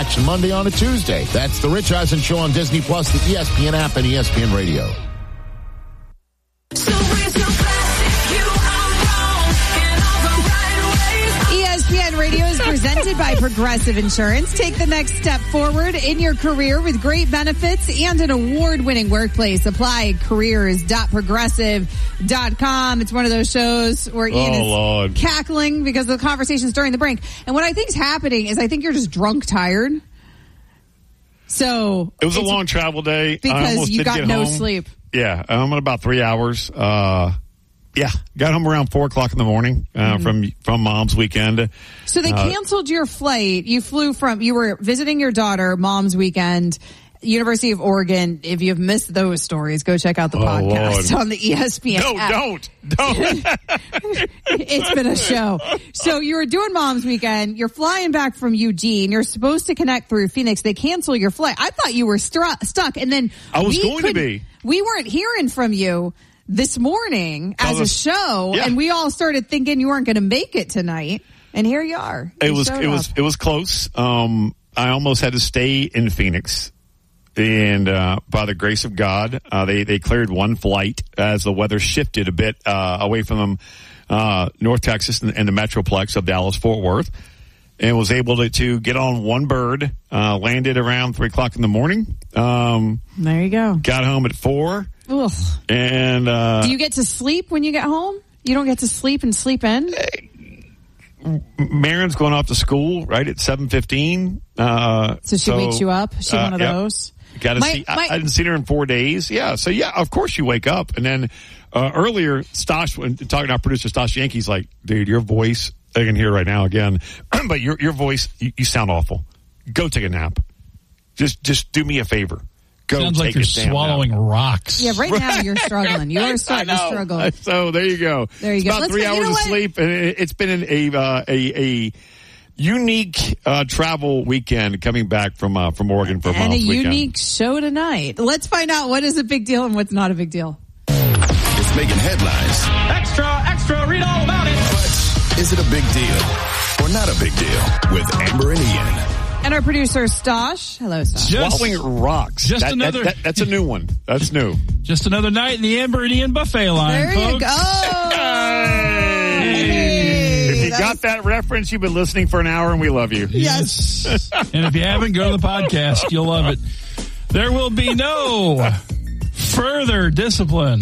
Action Monday on a Tuesday. That's The Rich Eisen Show on Disney Plus, the ESPN app, and ESPN Radio. ESPN Radio is presented by Progressive Insurance. Take the next step forward in your career with great benefits and an award-winning workplace. Apply at careers.progressive.com. It's one of those shows where Ian is cackling because of the conversations during the break. And what I think is happening is I think you're just drunk tired. So it was a long travel day. Because you got no sleep. Yeah, I'm at about 3 hours. Yeah, got home around 4 o'clock in the morning from Mom's weekend. So they canceled your flight. You were visiting your daughter, Mom's weekend, University of Oregon. If you've missed those stories, go check out the podcast on the ESPN app. Don't. It's been a show. So you were doing Mom's weekend. You're flying back from Eugene. You're supposed to connect through Phoenix. They cancel your flight. I thought you were stuck. And then I was going to be. We weren't hearing from you this morning as a show, and we all started thinking you weren't going to make it tonight, and here you are. It was close. I almost had to stay in Phoenix, and by the grace of God, they cleared one flight as the weather shifted a bit away from North Texas and the Metroplex of Dallas-Fort Worth, and was able to get on one bird. Landed around 3 o'clock in the morning. There you go. Got home at 4. Ugh. And do you get to sleep when you get home? You don't get to sleep and sleep in? Marin's going off to school right at 7:15. So she wakes you up? She's one of those? Got to see. I hadn't seen her in 4 days. Yeah. So yeah, of course you wake up. And then earlier, Stosh, when talking to our producer Stosh Yankee's like, dude, your voice, I can hear right now again, but your voice, you sound awful. Go take a nap. Just do me a favor. Sounds like you're swallowing rocks. Yeah, right now you're struggling. You're starting to struggle. So there you go. There you go. About 3 hours of sleep, and it's been a unique travel weekend coming back from Oregon for Mom's weekend. And a unique show tonight. Let's find out what is a big deal and what's not a big deal. It's making headlines. Extra, read all about it. But is it a big deal or not a big deal with Amber and Ian? And our producer, Stosh. Hello, Stosh. Swallowing rocks. That's a new one. That's new. Just another night in the Amber and Ian buffet line, there folks. You go. Hey. If you got that reference, you've been listening for an hour, and we love you. Yes. And if you haven't, go to the podcast. You'll love it. There will be no further discipline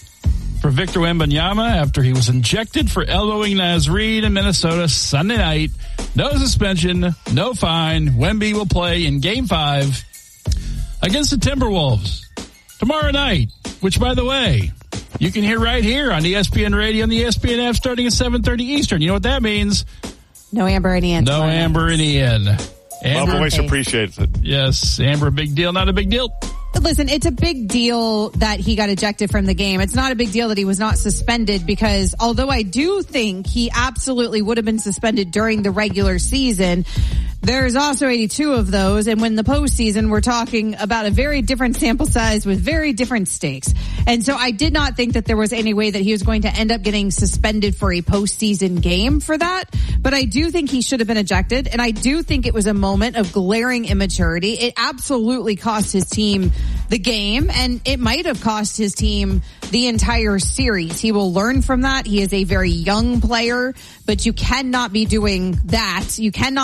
for Victor Wembanyama after he was injected for elbowing Naz Reid in Minnesota Sunday night. No suspension, no fine. Wemby will play in Game 5 against the Timberwolves tomorrow night, which, by the way, you can hear right here on ESPN Radio and the ESPN app starting at 7:30 Eastern. You know what that means? No Amber and Ian. No Amber and Ian. Amber voice appreciates it. Yes, Amber, big deal, not a big deal. Listen, it's a big deal that he got ejected from the game. It's not a big deal that he was not suspended because although I do think he absolutely would have been suspended during the regular season, there's also 82 of those. And when the postseason, we're talking about a very different sample size with very different stakes. And so I did not think that there was any way that he was going to end up getting suspended for a postseason game for that. But I do think he should have been ejected. And I do think it was a moment of glaring immaturity. It absolutely cost his team the game, and it might have cost his team the entire series. He will learn from that. He is a very young player, but you cannot be doing that. You can't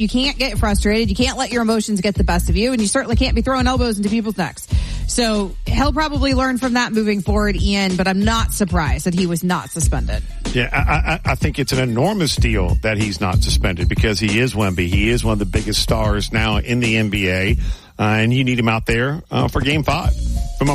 get frustrated. You can't let your emotions get the best of you, and you certainly can't be throwing elbows into people's necks. So he'll probably learn from that moving forward, Ian, but I'm not surprised that he was not suspended. Yeah, I think it's an enormous deal that he's not suspended because he is Wemby. He is one of the biggest stars now in the NBA. And you need him out there for Game 5 from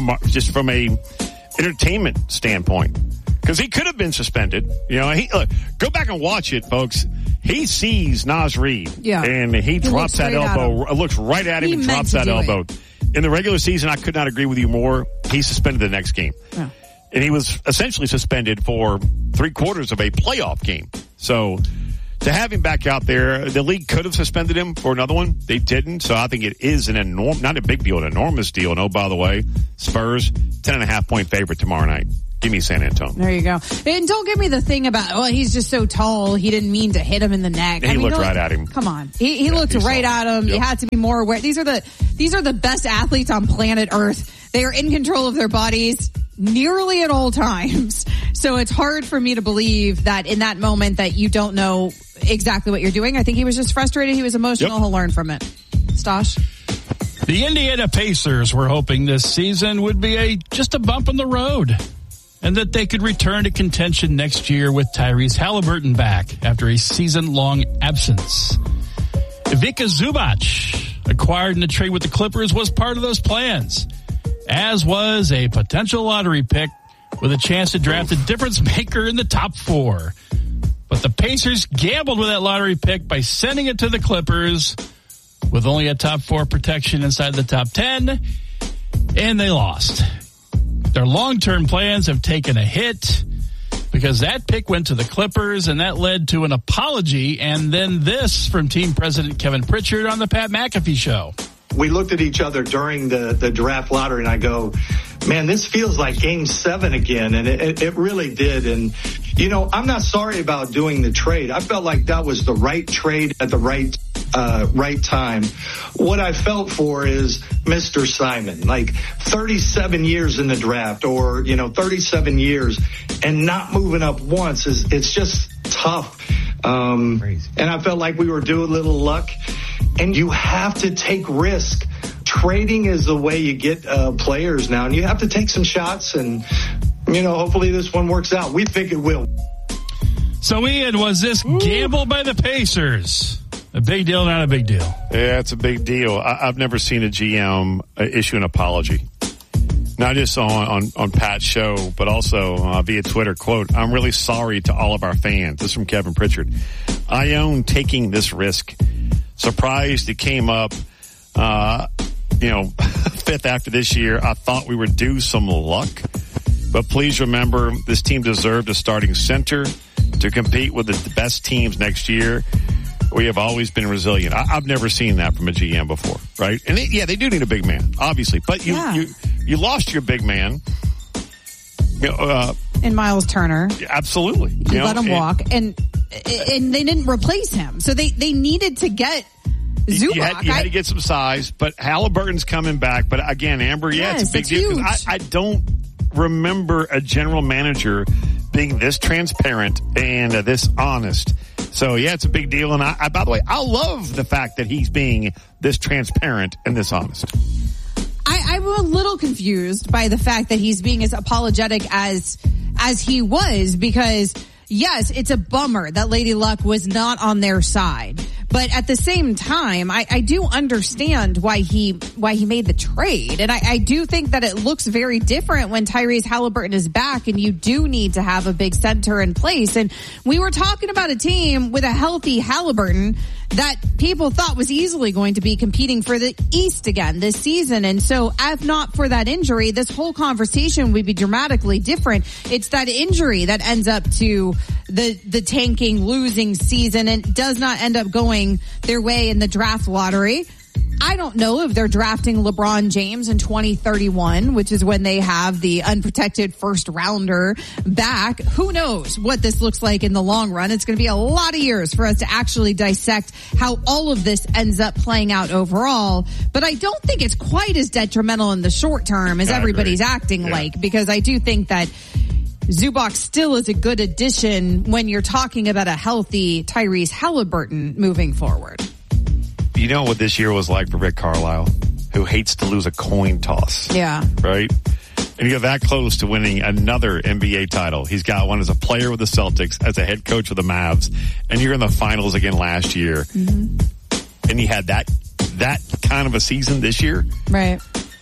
a entertainment standpoint, because he could have been suspended. You know, go back and watch it, folks. He sees Naz Reid, and he drops that elbow. Looks right at him and drops that elbow. In the regular season, I could not agree with you more. He's suspended the next game, and he was essentially suspended for 3/4 of a playoff game. So, to have him back out there, the league could have suspended him for another one. They didn't, so I think it is not a big deal, an enormous deal. And oh, by the way, Spurs 10.5-point favorite tomorrow night. Give me San Antonio. There you go. And don't give me the thing about, he's just so tall. He didn't mean to hit him in the neck. He looked right at him. Come on. He looked right at him. Yep. You had to be more aware. These are the best athletes on planet Earth. They are in control of their bodies nearly at all times. So it's hard for me to believe that in that moment that you don't know exactly what you're doing. I think he was just frustrated. He was emotional. Yep. He'll learn from it. Stosh? The Indiana Pacers were hoping this season would be just a bump in the road, and that they could return to contention next year with Tyrese Halliburton back after a season-long absence. Ivica Zubac, acquired in a trade with the Clippers, was part of those plans, as was a potential lottery pick with a chance to draft a difference maker in the top 4. But the Pacers gambled with that lottery pick by sending it to the Clippers with only a top 4 protection inside the top 10, and they lost. Their long-term plans have taken a hit because that pick went to the Clippers, and that led to an apology and then this from team president Kevin Pritchard on the Pat McAfee Show. We looked at each other during the draft lottery, and I go, man, this feels like Game 7 again, and it really did. And, I'm not sorry about doing the trade. I felt like that was the right trade at the right time. What I felt for is Mr. Simon, like 37 years in the draft, or 37 years and not moving up once it's just tough. And I felt like we were due a little luck, and you have to take risk. Trading is the way you get players now, and you have to take some shots, and hopefully this one works out. We think it will. So, Ian, was this gamble by the Pacers a big deal, not a big deal? Yeah, it's a big deal. I've never seen a GM issue an apology. Not just on Pat's show, but also via Twitter. Quote, "I'm really sorry to all of our fans." This is from Kevin Pritchard. "I own taking this risk. Surprised it came up, fifth after this year. I thought we were due some luck. But please remember, this team deserved a starting center to compete with the best teams next year. We have always been resilient." I've never seen that from a GM before, right? And they do need a big man, obviously. But you lost your big man. In Miles Turner. Absolutely. You let him walk. And they didn't replace him. So they needed to get Zubac. You had to get some size. But Halliburton's coming back. But again, Amber, it's a big deal. Because I don't remember a general manager being this transparent and this honest. So, it's a big deal. And I, by the way, I love the fact that he's being this transparent and this honest. I'm a little confused by the fact that he's being as apologetic as he was, because yes, it's a bummer that Lady Luck was not on their side. But at the same time, I do understand why he made the trade. And I do think that it looks very different when Tyrese Halliburton is back, and you do need to have a big center in place. And we were talking about a team with a healthy Halliburton that people thought was easily going to be competing for the East again this season. And so if not for that injury, this whole conversation would be dramatically different. It's that injury that ends up to the tanking, losing season, and does not end up going their way in the draft lottery. I don't know if they're drafting LeBron James in 2031, which is when they have the unprotected first rounder back. Who knows what this looks like in the long run? It's going to be a lot of years for us to actually dissect how all of this ends up playing out overall. But I don't think it's quite as detrimental in the short term as everybody's acting like, because I do think that Zubac still is a good addition when you're talking about a healthy Tyrese Halliburton moving forward. You know what this year was like for Rick Carlisle, who hates to lose a coin toss. Yeah. Right? And you're that close to winning another NBA title. He's got one as a player with the Celtics, as a head coach with the Mavs, and you're in the finals again last year. Mm-hmm. And he had that kind of a season this year. Right.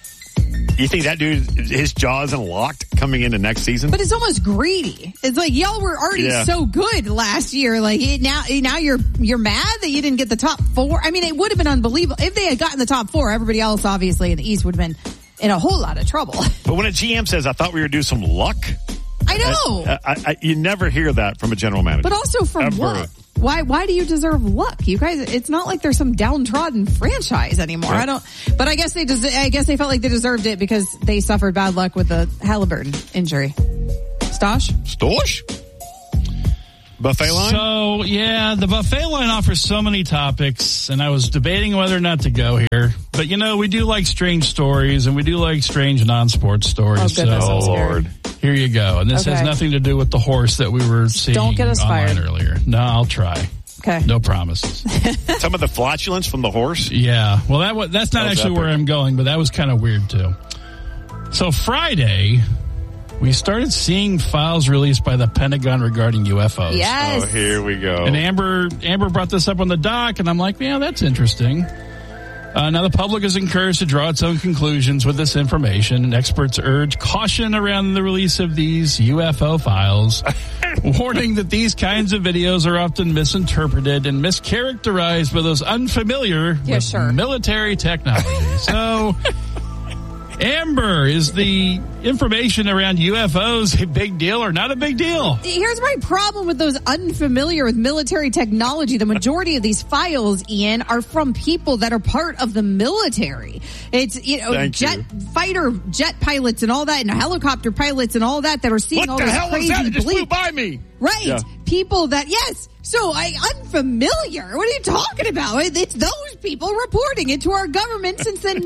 You think that dude, his jaw isn't locked coming into next season? But it's almost greedy. It's like, y'all were already so good last year. Like, now you're mad that you didn't get the top 4. I mean, it would have been unbelievable. If they had gotten the top 4, everybody else, obviously, in the East would have been in a whole lot of trouble. But when a GM says, "I thought we were due some luck," I know. You never hear that from a general manager. But also from ever. what? Why do you deserve luck? You guys, it's not like there's some downtrodden franchise anymore. Right. But I guess they felt like they deserved it because they suffered bad luck with the Halliburton injury. Stosh? Buffet line? So, yeah, the buffet line offers so many topics, and I was debating whether or not to go here. But, we do like strange stories, and we do like strange non-sports stories. Oh, goodness, I'm Lord. Here you go. And this has nothing to do with the horse that we were seeing Don't get us online fired. earlier. No, I'll try. Okay. No promises. Some of the flatulence from the horse? Yeah. Well, that's not actually where I'm going, but that was kind of weird, too. So Friday, we started seeing files released by the Pentagon regarding UFOs. Yes. Oh, here we go. And Amber brought this up on the doc, and I'm like, yeah, that's interesting. Now the public is encouraged to draw its own conclusions with this information, and experts urge caution around the release of these UFO files, warning that these kinds of videos are often misinterpreted and mischaracterized by those unfamiliar with military technology. So, Amber, is the information around UFOs a big deal or not a big deal? Here's my problem with those unfamiliar with military technology. The majority of these files, Ian, are from people that are part of the military. It's, fighter jet pilots and all that, and helicopter pilots and all that are seeing all this crazy What the hell was that? It just flew by me. Right. Yeah. People that, so unfamiliar. What are you talking about? It's those people reporting it to our government since the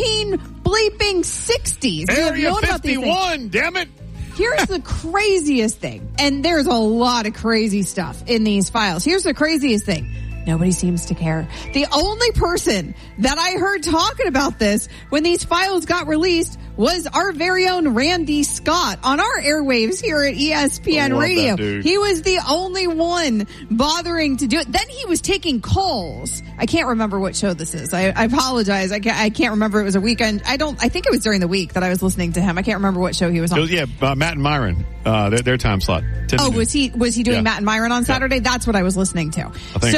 1960s. Area 51, damn it. Here's the craziest thing. And there's a lot of crazy stuff in these files. Here's the craziest thing. Nobody seems to care. The only person that I heard talking about this when these files got released was our very own Randy Scott on our airwaves here at ESPN Radio. He was the only one bothering to do it. Then he was taking calls. I can't remember what show this is. I apologize. I can't remember. It was a weekend. I think it was during the week that I was listening to him. I can't remember what show he was on. Matt and Myron, their time slot. Oh, was he doing Matt and Myron on Saturday? Yeah. That's what I was listening to.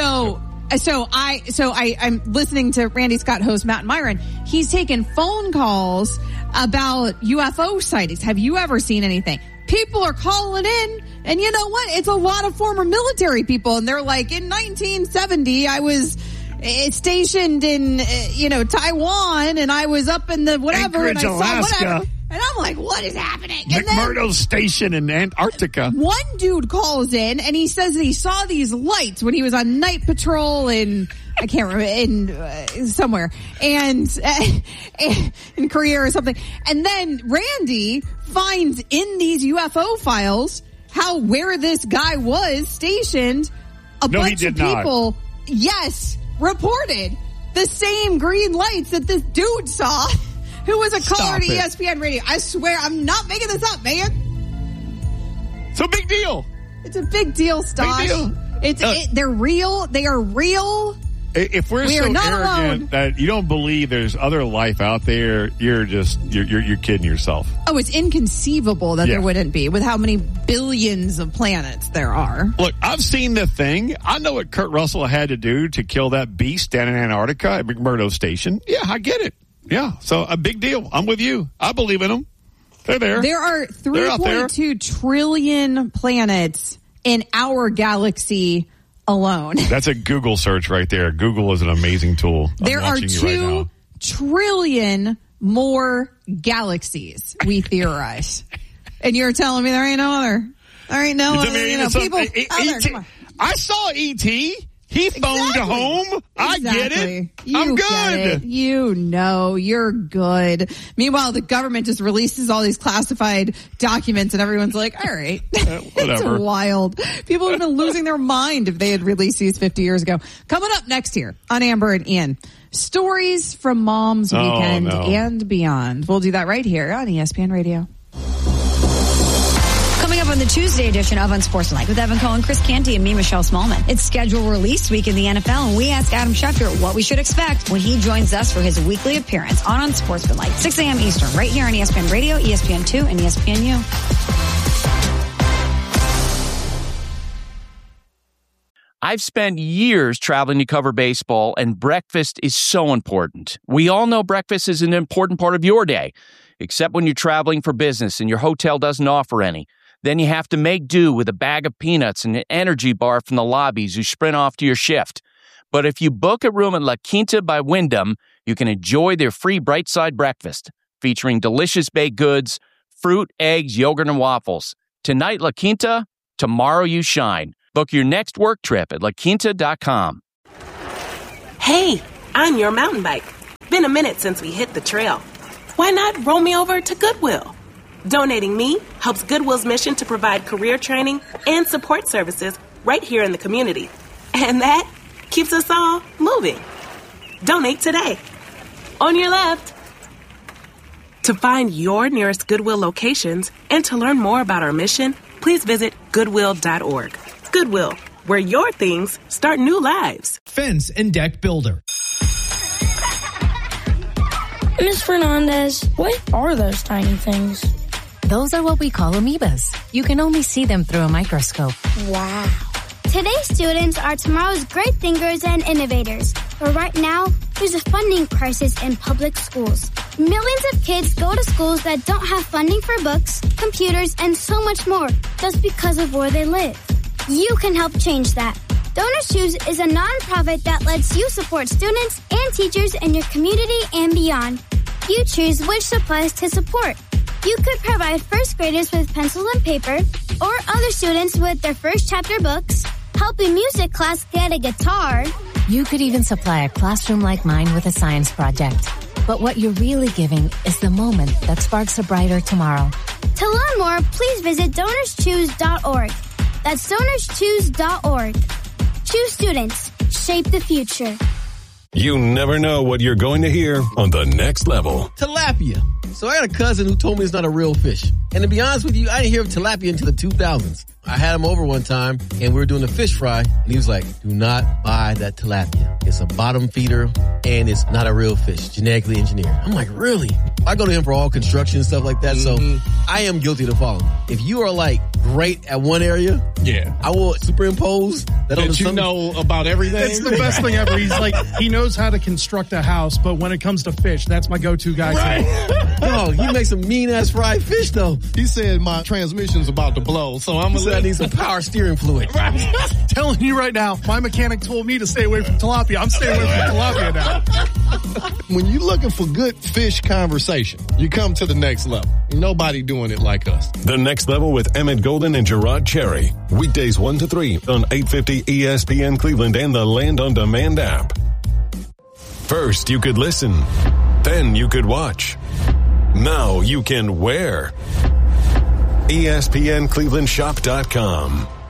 So I'm listening to Randy Scott host Matt and Myron. He's taking phone calls about UFO sightings. Have you ever seen anything? People are calling in, and you know what? It's a lot of former military people, and they're like, in 1970, I was stationed in, Taiwan, and I was up in the whatever, Anchorage, and I saw Alaska. whatever. And I'm like, what is happening? McMurdo Station in Antarctica. One dude calls in, and he says that he saw these lights when he was on night patrol in, I can't remember, somewhere, and in Korea or something. And then Randy finds in these UFO files where this guy was stationed. A bunch of people, reported the same green lights that this dude saw. Who was a caller to ESPN Radio. I swear, I'm not making this up, man. It's a big deal. It's a big deal, Stosh. Big deal. They're real. They are real. If we so not arrogant alone. that you don't believe there's other life out there, you're kidding yourself. Oh, it's inconceivable that there wouldn't be with how many billions of planets there are. Look, I've seen the thing. I know what Kurt Russell had to do to kill that beast down in Antarctica at McMurdo Station. Yeah, I get it. Yeah, so a big deal. I'm with you. I believe in them. They're there. There are 3.2 trillion planets in our galaxy alone. That's a Google search right there. Google is an amazing tool. There are 2 trillion more galaxies, we theorize. And you're telling me there ain't no other. There ain't no other. People out there. Come on. I saw E.T. He phoned home. I get it. I'm good. You're good. Meanwhile, the government just releases all these classified documents and everyone's like, all right. Whatever. It's wild. People have been losing their mind if they had released these 50 years ago. Coming up next here on Amber and Ian. Stories from Mom's Weekend and beyond. We'll do that right here on ESPN Radio. Coming up on the Tuesday edition of Unsportsmanlike with Evan Cohen, Chris Canty, and me, Michelle Smallman. It's scheduled release week in the NFL, and we ask Adam Schefter what we should expect when he joins us for his weekly appearance on Unsportsmanlike, 6 a.m. Eastern, right here on ESPN Radio, ESPN2, and ESPNU. I've spent years traveling to cover baseball, and breakfast is so important. We all know breakfast is an important part of your day, except when you're traveling for business and your hotel doesn't offer any. Then you have to make do with a bag of peanuts and an energy bar from the lobbies you sprint off to your shift. But if you book a room at La Quinta by Wyndham, you can enjoy their free Bright Side breakfast, featuring delicious baked goods, fruit, eggs, yogurt, and waffles. Tonight, La Quinta, tomorrow you shine. Book your next work trip at laquinta.com. Hey, I'm your mountain bike. Been a minute since we hit the trail. Why not roll me over to Goodwill? Donating me helps Goodwill's mission to provide career training and support services right here in the community. And that keeps us all moving. Donate today. On your left. To find your nearest Goodwill locations and to learn more about our mission, please visit Goodwill.org. Goodwill, where your things start new lives. Fence and deck builder. Ms. Fernandez, what are those tiny things? Those are what we call amoebas. You can only see them through a microscope. Wow. Today's students are tomorrow's great thinkers and innovators. But right now, there's a funding crisis in public schools. Millions of kids go to schools that don't have funding for books, computers, and so much more just because of where they live. You can help change that. Donors Choose is a nonprofit that lets you support students and teachers in your community and beyond. You choose which supplies to support. You could provide first graders with pencils and paper, or other students with their first chapter books, help a music class get a guitar. You could even supply a classroom like mine with a science project. But what you're really giving is the moment that sparks a brighter tomorrow. To learn more, please visit DonorsChoose.org. That's DonorsChoose.org. Choose students. Shape the future. You never know what you're going to hear on The Next Level. Tilapia. So I got a cousin who told me it's not a real fish. And to be honest with you, I didn't hear of tilapia until the 2000s. I had him over one time, and we were doing a fish fry, and he was like, do not buy that tilapia. It's a bottom feeder, and it's not a real fish, genetically engineered. I'm like, really? I go to him for all construction and stuff like that, so I am guilty to follow. If you are, like, great at one area, I will superimpose that on you know about everything. It's the best thing ever. He's like, he knows how to construct a house, but when it comes to fish, that's my go-to guy. Right. Yo, you make some mean-ass fried fish, though. He said my transmission's about to blow, so I'm I need some power steering fluid. Right. Telling you right now, my mechanic told me to stay away from tilapia. I'm staying away from tilapia now. When you're looking for good fish conversation, you come to The Next Level. Nobody doing it like us. The Next Level with Emmett Golden and Gerard Cherry. Weekdays 1 to 3 on 850 ESPN Cleveland and the Land On Demand app. First, you could listen. Then you could watch. Now you can wear. ESPNClevelandShop.com.